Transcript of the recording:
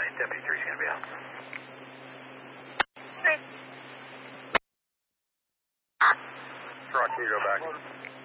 Deputy 3 is going to be out. Rocky, go back.